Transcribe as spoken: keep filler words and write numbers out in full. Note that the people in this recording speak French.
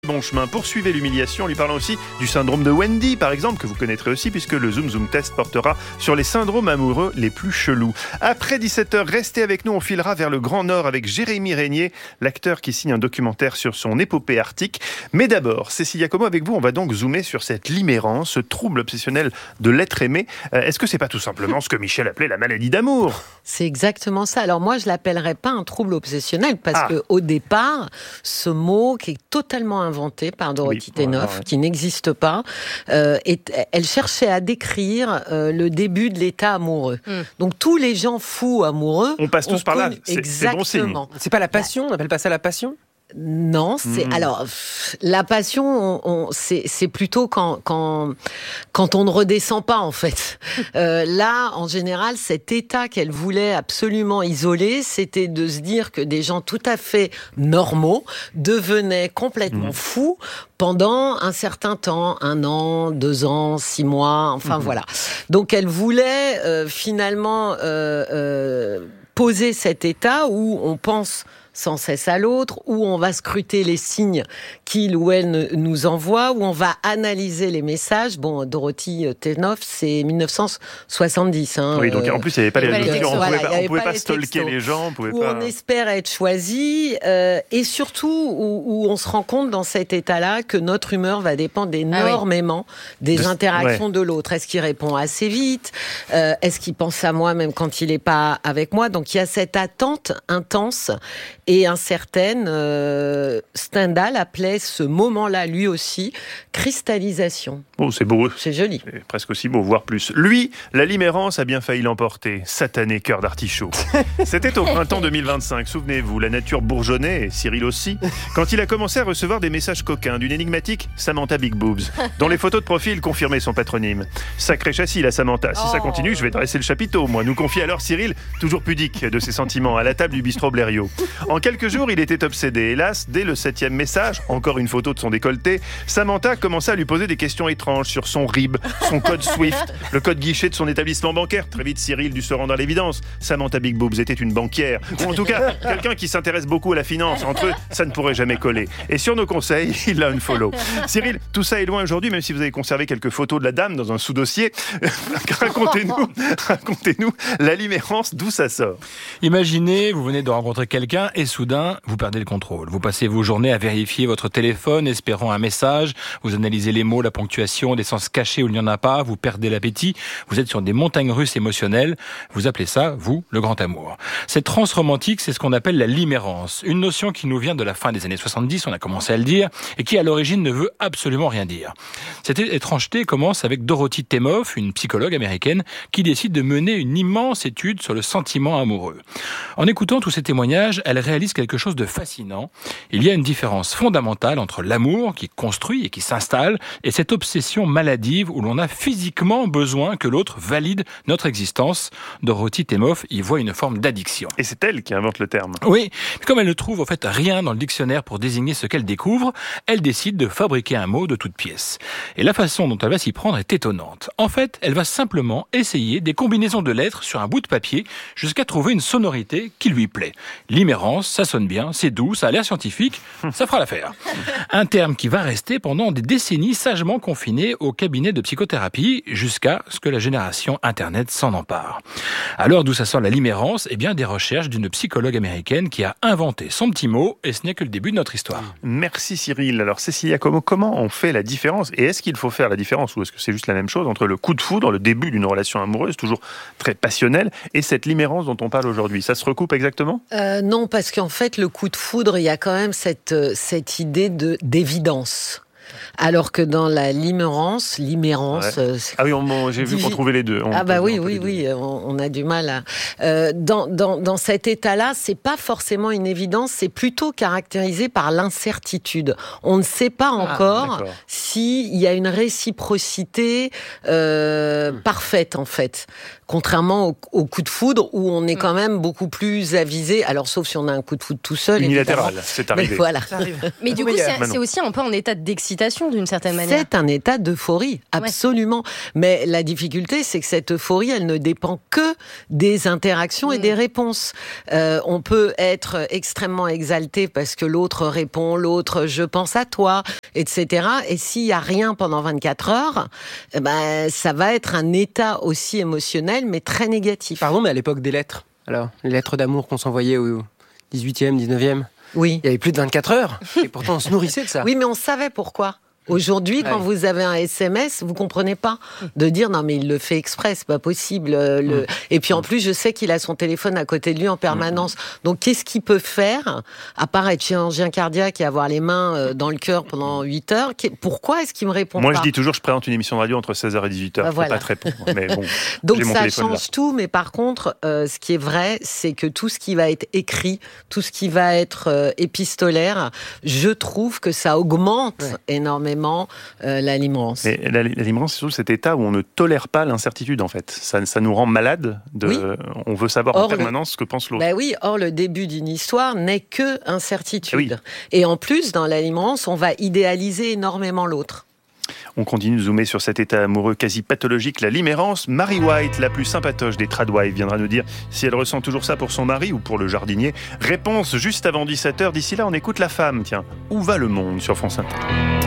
bon chemin. Poursuivez l'humiliation en lui parlant aussi du syndrome de Wendy, par exemple, que vous connaîtrez aussi, puisque le Zoom Zoom Test portera sur les syndromes amoureux les plus chelous. Après dix-sept heures, restez avec nous, on filera vers le Grand Nord avec Jérémy Régnier, l'acteur qui signe un documentaire sur son épopée arctique. Mais d'abord, Cécilia Como, avec vous, on va donc zoomer sur cette limérance, ce trouble obsessionnel de l'être aimé. Euh, est-ce que c'est pas tout simplement ce que Michel appelait la maladie d'amour ? C'est exactement ça. Alors moi, je l'appellerais pas un trouble obsessionnel parce ah. que au départ, ce mot qui est totalement inventé par Dorothy oui, Thénoff, ouais, ouais. qui n'existe pas, euh, est, elle cherchait à décrire euh, le début de l'état amoureux. Mm. Donc tous les gens fous amoureux, on passe tous par là. C'est, exactement. C'est bon signe. C'est pas la passion, on n'appelle pas ça la passion ? Non, c'est mmh. alors la passion, on, on, c'est, c'est plutôt quand quand quand on ne redescend pas en fait. Euh, là, en général, cet état qu'elle voulait absolument isoler, c'était de se dire que des gens tout à fait normaux devenaient complètement mmh. fous pendant un certain temps, un an, deux ans, six mois, enfin mmh. voilà. Donc elle voulait euh, finalement euh, euh, poser cet état où on pense sans cesse à l'autre, où on va scruter les signes qu'il ou elle nous envoie, où on va analyser les messages. Bon, Dorothy Thénoff, c'est dix-neuf cent soixante-dix. Hein, oui, donc en plus, il n'y avait pas les réseaux sociaux, on ne voilà, pouvait pas, on pouvait pas pas stalker les gens. On pouvait où pas... on espère être choisi, euh, et surtout où, où on se rend compte dans cet état-là que notre humeur va dépendre énormément ah oui. des de... interactions ouais. de l'autre. Est-ce qu'il répond assez vite ? euh, Est-ce qu'il pense à moi même quand il n'est pas avec moi ? Donc il y a cette attente intense et incertaine. euh, Stendhal appelait ce moment-là, lui aussi, cristallisation. Oh, c'est beau. C'est joli. C'est presque aussi beau, voire plus. Lui, la limérance a bien failli l'emporter. Satané cœur d'artichaut. C'était au printemps deux mille vingt-cinq. Souvenez-vous, la nature bourgeonnait, et Cyril aussi, quand il a commencé à recevoir des messages coquins d'une énigmatique Samantha Big Boobs, dont les photos de profil confirmaient son patronyme. Sacré châssis, la Samantha. Si oh. ça continue, je vais dresser le chapiteau, moi. Nous confie alors Cyril, toujours pudique de ses sentiments, à la table du bistrot Blériot. En quelques jours, il était obsédé. Hélas, dès le septième message, encore une photo de son décolleté, Samantha commença à lui poser des questions étranges sur son R I B, son code Swift, le code guichet de son établissement bancaire. Très vite, Cyril dut se rendre à l'évidence. Samantha Big Boobs était une banquière, ou en tout cas, quelqu'un qui s'intéresse beaucoup à la finance. Entre eux, ça ne pourrait jamais coller. Et sur nos conseils, il a une follow. Cyril, tout ça est loin aujourd'hui, même si vous avez conservé quelques photos de la dame dans un sous-dossier. racontez-nous, racontez-nous la limérance, d'où ça sort. Imaginez, vous venez de rencontrer quelqu'un et soudain, vous perdez le contrôle. Vous passez vos journées à vérifier votre téléphone, espérant un message. Vous analysez les mots, la ponctuation, des sens cachés où il n'y en a pas. Vous perdez l'appétit. Vous êtes sur des montagnes russes émotionnelles. Vous appelez ça, vous, le grand amour. Cette transe romantique, c'est ce qu'on appelle la limérance. Une notion qui nous vient de la fin des années soixante-dix, on a commencé à le dire, et qui à l'origine ne veut absolument rien dire. Cette étrangeté commence avec Dorothy Thénoff, une psychologue américaine, qui décide de mener une immense étude sur le sentiment amoureux. En écoutant tous ces témoignages, elle réalise quelque chose de fascinant. Il y a une différence fondamentale entre l'amour qui construit et qui s'installe et cette obsession maladive où l'on a physiquement besoin que l'autre valide notre existence. Dorothy Thénoff y voit une forme d'addiction. Et c'est elle qui invente le terme. Oui, comme elle ne trouve en fait rien dans le dictionnaire pour désigner ce qu'elle découvre, elle décide de fabriquer un mot de toute pièce. Et la façon dont elle va s'y prendre est étonnante. En fait, elle va simplement essayer des combinaisons de lettres sur un bout de papier jusqu'à trouver une sonorité qui lui plaît. Limérance, ça sonne bien, c'est doux, ça a l'air scientifique, ça fera l'affaire. Un terme qui va rester pendant des décennies sagement confiné au cabinet de psychothérapie jusqu'à ce que la génération Internet s'en empare. Alors d'où ça sort la limérance ? Eh bien des recherches d'une psychologue américaine qui a inventé son petit mot et ce n'est que le début de notre histoire. Merci Cyril. Alors Cécilia Como, comment on fait la différence ? Et est-ce qu'il faut faire la différence ou est-ce que c'est juste la même chose entre le coup de foudre, le début d'une relation amoureuse, toujours très passionnelle, et cette limérance dont on parle aujourd'hui ? Ça se recoupe exactement ? euh, Non, parce qu'en fait le coup de foudre, il y a quand même cette, cette idée de, d'évidence. Alors que dans la limérance, limérance... Ouais. Euh, ah oui, on, j'ai vu qu'on trouvait les deux. On ah bah oui, oui, oui, on, on a du mal à... Euh, dans, dans, dans cet état-là, c'est pas forcément une évidence, c'est plutôt caractérisé par l'incertitude. On ne sait pas encore ah, s'il y a une réciprocité euh, hum. parfaite, en fait. Contrairement au, au coup de foudre, où on est quand même beaucoup plus avisé, alors sauf si on a un coup de foudre tout seul. Unilatéral, c'est arrivé. Mais voilà. Mais du coup, c'est, c'est aussi un peu un état d'excitation, d'une certaine manière. C'est un état d'euphorie, absolument. Ouais. Mais la difficulté, c'est que cette euphorie, elle ne dépend que des interactions mmh. et des réponses. Euh, on peut être extrêmement exalté parce que l'autre répond, l'autre « je pense à toi », et cetera. Et s'il y a rien pendant vingt-quatre heures, eh ben, ça va être un état aussi émotionnel, mais très négatif. Pardon, mais à l'époque des lettres, alors, les lettres d'amour qu'on s'envoyait au dix-huitième, dix-neuvième, oui. Il y avait plus de vingt-quatre heures, et pourtant on se nourrissait de ça. Oui, mais on savait pourquoi. Aujourd'hui, quand ouais. vous avez un S M S, vous comprenez pas de dire non mais il le fait exprès, c'est pas possible. Le... Et puis en plus, je sais qu'il a son téléphone à côté de lui en permanence. Donc qu'est-ce qu'il peut faire à part être chirurgien cardiaque et avoir les mains dans le cœur pendant huit heures? Pourquoi est-ce qu'il me répond Moi, pas? Moi, je dis toujours, je présente une émission de radio entre seize heures et dix-huit heures. Bah, voilà. Faut pas te répondre. Mais bon, donc ça change là. tout. Mais par contre, euh, ce qui est vrai, c'est que tout ce qui va être écrit, tout ce qui va être euh, épistolaire, je trouve que ça augmente ouais. énormément. Euh, la limerence. Mais la, la limerence, c'est surtout cet état où on ne tolère pas l'incertitude, en fait. Ça, ça nous rend malade. De, oui. On veut savoir or, en permanence le, ce que pense l'autre. Bah oui, or, le début d'une histoire n'est que incertitude. Oui. Et en plus, dans la limerence, on va idéaliser énormément l'autre. On continue de zoomer sur cet état amoureux quasi pathologique, la limerence. Mary White, la plus sympatoche des tradwives, viendra nous dire si elle ressent toujours ça pour son mari ou pour le jardinier. Réponse juste avant dix-sept heures. D'ici là, on écoute la femme. Tiens, où va le monde sur France Inter ?